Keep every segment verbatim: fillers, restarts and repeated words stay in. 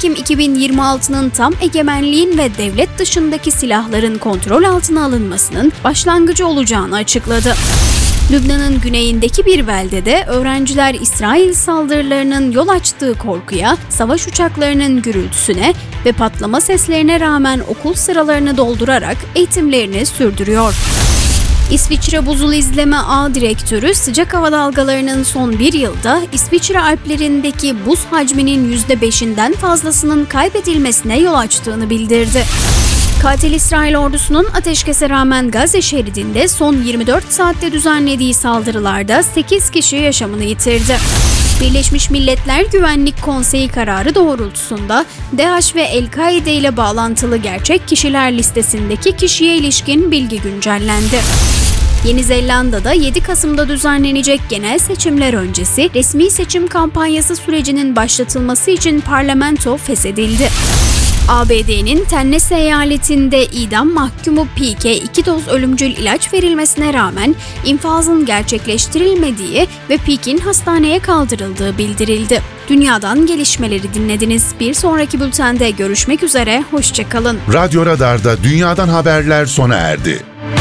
Ekim iki bin yirmi altının tam egemenliğin ve devlet dışındaki silahların kontrol altına alınmasının başlangıcı olacağını açıkladı. Lübnan'ın güneyindeki bir beldede öğrenciler İsrail saldırılarının yol açtığı korkuya, savaş uçaklarının gürültüsüne ve patlama seslerine rağmen okul sıralarını doldurarak eğitimlerini sürdürüyor. İsviçre Buzul İzleme Ağ Direktörü sıcak hava dalgalarının son bir yılda İsviçre Alplerindeki buz hacminin yüzde beşinden fazlasının kaybedilmesine yol açtığını bildirdi. Katil İsrail ordusunun ateşkese rağmen Gazze şeridinde son yirmi dört saatte düzenlediği saldırılarda sekiz kişi yaşamını yitirdi. Birleşmiş Milletler Güvenlik Konseyi kararı doğrultusunda DAEŞ ve El-Kaide ile bağlantılı gerçek kişiler listesindeki kişiye ilişkin bilgi güncellendi. Yeni Zelanda'da yedi Kasım'da düzenlenecek genel seçimler öncesi resmi seçim kampanyası sürecinin başlatılması için parlamento feshedildi. A B D'nin Tennessee eyaletinde idam mahkumu Peake'e iki doz ölümcül ilaç verilmesine rağmen infazın gerçekleştirilmediği ve Peake'in hastaneye kaldırıldığı bildirildi. Dünyadan gelişmeleri dinlediniz. Bir sonraki bültende görüşmek üzere, hoşça kalın. Radyo Radar'da dünyadan haberler sona erdi.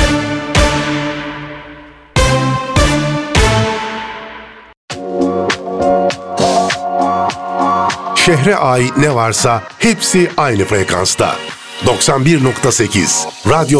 Şehre ait ne varsa hepsi aynı frekansta. doksan bir nokta sekiz Radyo